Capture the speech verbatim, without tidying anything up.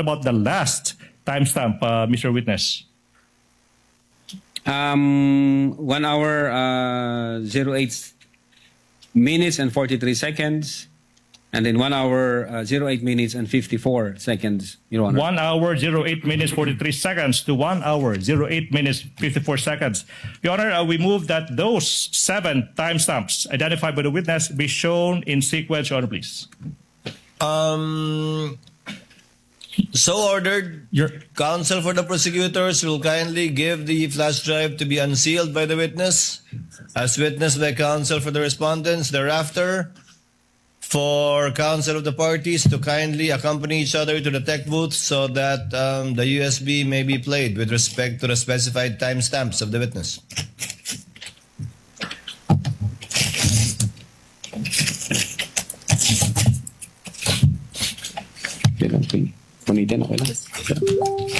What about the last timestamp, uh, Mister Witness? Um, one hour, uh, zero eight minutes and forty-three seconds. And then one hour, uh, zero eight minutes and fifty-four seconds, Your Honor. One hour, zero eight minutes, forty-three seconds to one hour, zero eight minutes, fifty-four seconds. Your Honor, uh, we move that those seven timestamps identified by the witness be shown in sequence, Your Honor, please. Um, so ordered. Your, Counsel for the prosecutors will kindly give the flash drive to be unsealed by the witness, as witnessed by counsel for the respondents. Thereafter, for counsel of the parties to kindly accompany each other to the tech booth so that um, the U S B may be played with respect to the specified timestamps of the witness. Okay lang, okay. Punitin, okay lang.